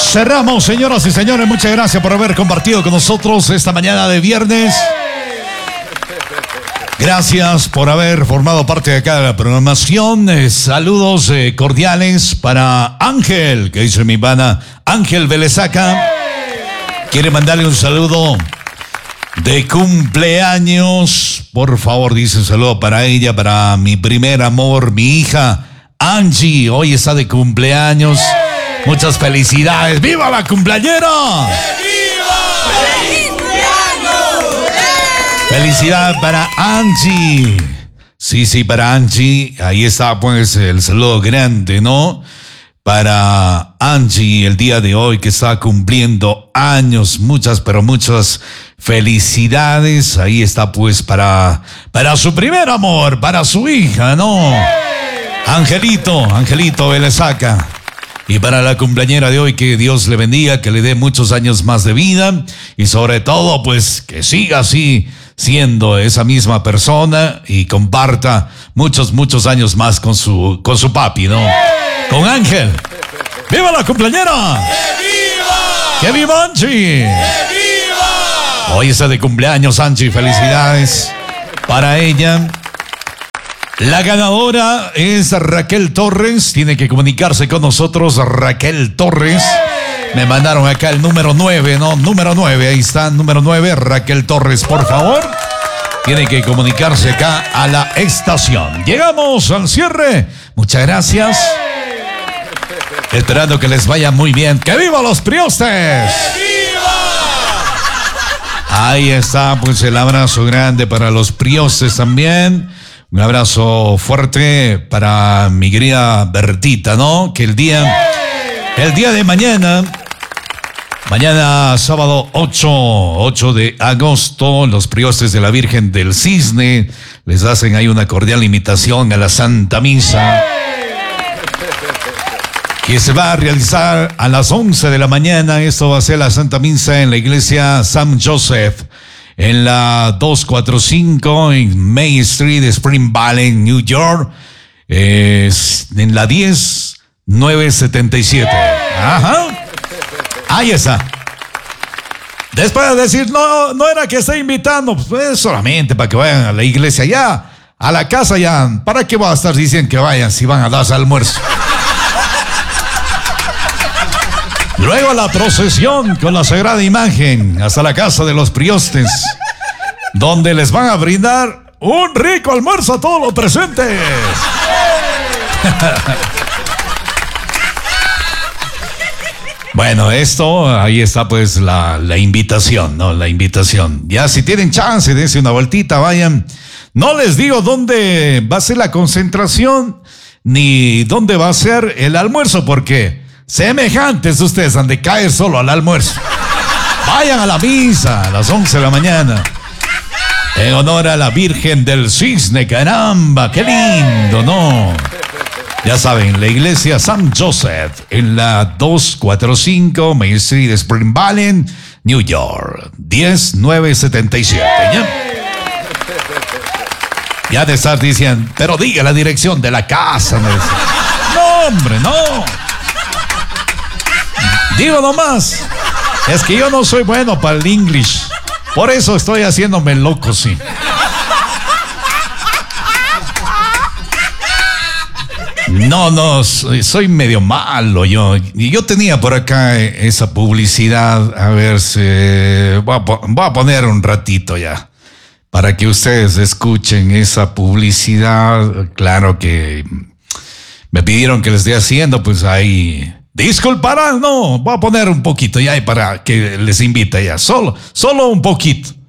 Cerramos, señoras y señores. Muchas gracias por haber compartido con nosotros esta mañana de viernes. Gracias por haber formado parte de acá de la programación. Saludos cordiales para Ángel, que dice mi pana Ángel Velesaca. Quiere mandarle un saludo de cumpleaños. Por favor, dice un saludo para ella, para mi primer amor, mi hija Angie. Hoy está de cumpleaños. Muchas felicidades. ¡Viva la cumpleañera! Felicidad para Angie. Sí, para Angie. Ahí está pues el saludo grande, ¿no? Para Angie el día de hoy que está cumpliendo años. Muchas, pero muchas felicidades. Ahí está pues para su primer amor, para su hija, ¿no? Angelito Velesaca. Y para la cumpleañera de hoy, que Dios le bendiga, que le dé muchos años más de vida. Y sobre todo, pues, que siga así siendo esa misma persona y comparta muchos años más con su papi, ¿no? Con Ángel. ¡Viva la cumpleañera! ¡Que viva Angie! ¡Que viva! Hoy está de cumpleaños Angie, felicidades para ella. La ganadora es Raquel Torres. Tiene que comunicarse con nosotros, Raquel Torres. Me mandaron acá el número 9, ¿no? Número 9, ahí está, número 9, Raquel Torres, por favor. Tiene que comunicarse acá a la estación. Llegamos al cierre. Muchas gracias. Esperando que les vaya muy bien. ¡Que viva los Priostes! ¡Que viva! Ahí está, pues, el abrazo grande para los Priostes también. Un abrazo fuerte para mi querida Bertita, ¿no? Que el día de mañana sábado 8 de agosto, los Priostes de la Virgen del Cisne les hacen ahí una cordial invitación a la Santa Misa, que se va a realizar a las 11 de la mañana. Esto va a ser la Santa Misa en la iglesia San Joseph, en la 245 en Main Street, Spring Valley, New York, en la 10977. Ajá. Ahí está. Después de decir, no era que esté invitando, pues solamente para que vayan a la iglesia ya, a la casa ya. ¿Para qué va a estar diciendo que vayan si van a darse almuerzo? Luego la procesión con la Sagrada Imagen hasta la casa de los Priostes, donde les van a brindar un rico almuerzo a todos los presentes. Bueno, ahí está pues la invitación, ¿no? La invitación. Ya si tienen chance, dense una vueltita, vayan. No les digo dónde va a ser la concentración, ni dónde va a ser el almuerzo, porque semejantes ustedes han de caer solo al almuerzo. Vayan a la misa a las 11 de la mañana. En honor a la Virgen del Cisne, caramba, qué lindo, ¿no? Ya saben, la iglesia San Joseph en la 245 Main Street, Spring Valley, New York, 10977. Ya te estás diciendo, pero diga la dirección de la casa. No, hombre, no. Digo nomás, es que yo no soy bueno para el English. Por eso estoy haciéndome loco, sí. No, soy medio malo yo. Y yo tenía por acá esa publicidad. A ver si voy a poner un ratito ya, para que ustedes escuchen esa publicidad. Claro que me pidieron que les esté haciendo, pues ahí. Disculparán, no, voy a poner un poquito ya para que les invite ya. Solo un poquito.